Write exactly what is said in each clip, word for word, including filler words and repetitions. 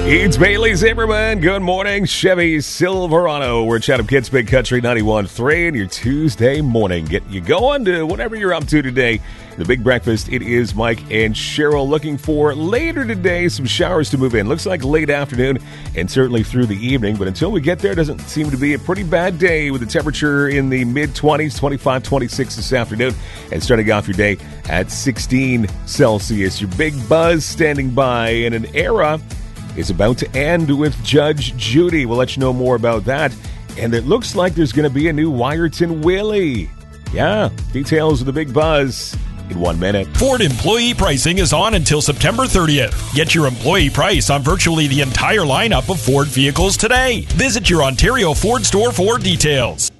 It's Bailey Zimmerman. Good morning, Chevy Silverado. We're at Chatham Kids Big Country ninety-one point three and your Tuesday morning. Get you going to whatever you're up to today. The Big Breakfast, it is Mike and Cheryl looking for later today some showers to move in. Looks like late afternoon and certainly through the evening. But until we get there, it doesn't seem to be a pretty bad day with the temperature in the mid-twenties, twenty-five, twenty-six this afternoon. And starting off your day at sixteen Celsius. Your Big Buzz standing by in an era is about to end with Judge Judy. We'll let you know more about that. And it looks like there's going to be a new Wyerton Willie. Yeah, details of the Big Buzz in one minute. Ford employee pricing is on until September thirtieth. Get your employee price on virtually the entire lineup of Ford vehicles today. Visit your Ontario Ford store for details.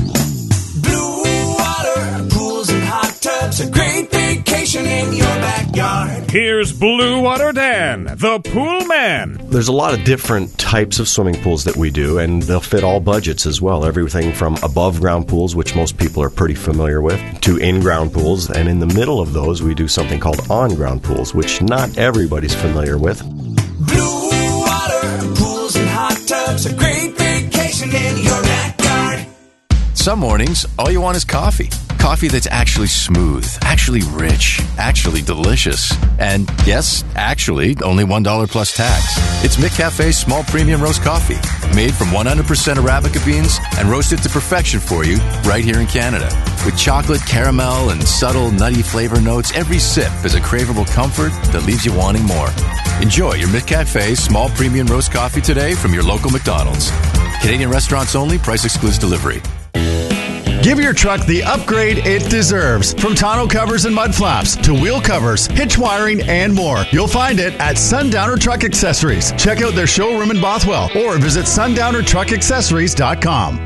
Blue water, pools and hot tubs, a great vacation in your backyard. Here's Blue Water Dan, the pool man. There's a lot of different types of swimming pools that we do, and they'll fit all budgets as well. Everything from above-ground pools, which most people are pretty familiar with, to in-ground pools. And in the middle of those, we do something called on-ground pools, which not everybody's familiar with. Blue water, pools and hot tubs, a great vacation in your backyard. Some mornings, all you want is coffee. Coffee that's actually smooth, actually rich, actually delicious. And yes, actually, only one dollar plus tax. It's McCafe's small premium roast coffee, made from one hundred percent Arabica beans and roasted to perfection for you right here in Canada. With chocolate, caramel, and subtle nutty flavor notes, every sip is a craveable comfort that leaves you wanting more. Enjoy your McCafe small premium roast coffee today from your local McDonald's. Canadian restaurants only, price excludes delivery. Give your truck the upgrade it deserves. From tonneau covers and mud flaps to wheel covers, hitch wiring, and more. You'll find it at Sundowner Truck Accessories. Check out their showroom in Bothwell or visit sundowner truck accessories dot com.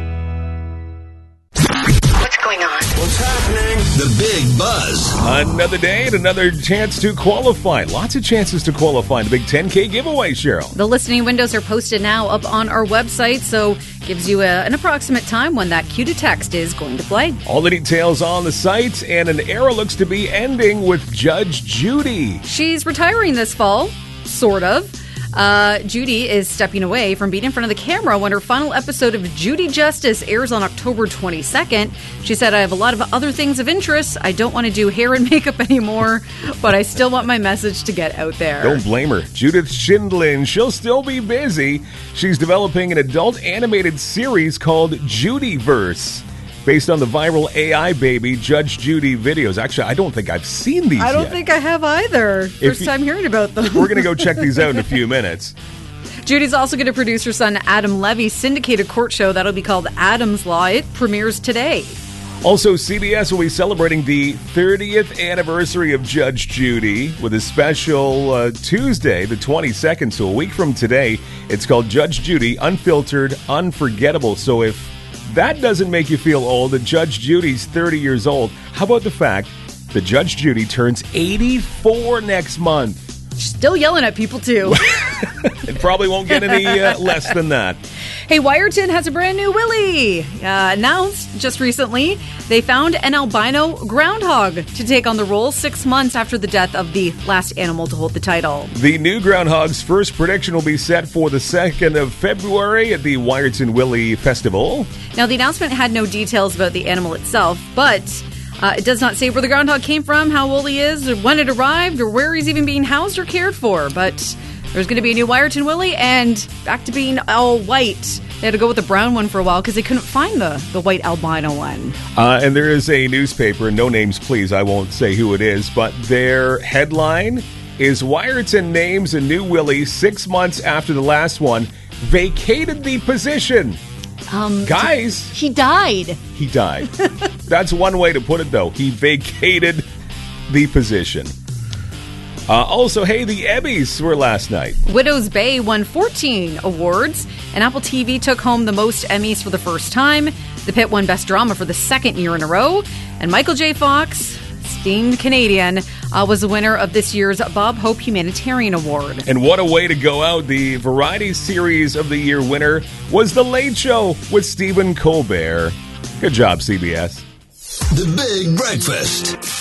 What's going on? What's happening? The Big Buzz. Another day and another chance to qualify. Lots of chances to qualify. The big ten K giveaway, Cheryl. The listening windows are posted now up on our website, so gives you a, an approximate time when that cue to text is going to play. All the details on the site, and an era looks to be ending with Judge Judy. She's retiring this fall, sort of. Uh, Judy is stepping away from being in front of the camera when her final episode of Judy Justice airs on October twenty-second. She said, I have a lot of other things of interest. I don't want to do hair and makeup anymore, but I still want my message to get out there. Don't blame her. Judith Schindlin, she'll still be busy. She's developing an adult animated series called Judyverse, based on the viral A I baby Judge Judy videos. Actually, I don't think I've seen these I don't yet. think I have either. First you, time hearing about them. We're going to go check these out in a few minutes. Judy's also going to produce her son Adam Levy's syndicated court show that'll be called Adam's Law. It premieres today. Also, C B S will be celebrating the thirtieth anniversary of Judge Judy with a special uh, Tuesday, the twenty-second, so a week from today. It's called Judge Judy, Unfiltered, Unforgettable. So if that doesn't make you feel old, that Judge Judy's thirty years old, how about the fact that Judge Judy turns eighty-four next month? Still yelling at people, too. It probably won't get any uh, less than that. Hey, Wyerton has a brand new Willie. Uh, announced just recently, they found an albino groundhog to take on the role six months after the death of the last animal to hold the title. The new groundhog's first prediction will be set for the second of February at the Wyerton Willie Festival. Now, the announcement had no details about the animal itself, but uh, it does not say where the groundhog came from, how old he is, or when it arrived, or where he's even being housed or cared for. But there's going to be a new Wyerton Willie, and back to being all white. They had to go with the brown one for a while because they couldn't find the, the white albino one. Uh, and there is a newspaper, no names please, I won't say who it is, but their headline is Wyerton names a new Willie six months after the last one vacated the position. Um, Guys. He died. He died. That's one way to put it, though. He vacated the position. Uh, also, hey, the Emmys were last night. Widow's Bay won fourteen awards, and Apple T V took home the most Emmys for the first time. The Pit won Best Drama for the second year in a row, and Michael J. Fox, esteemed Canadian, uh, was the winner of this year's Bob Hope Humanitarian Award. And what a way to go out. The Variety Series of the Year winner was The Late Show with Stephen Colbert. Good job, C B S. The Big Breakfast.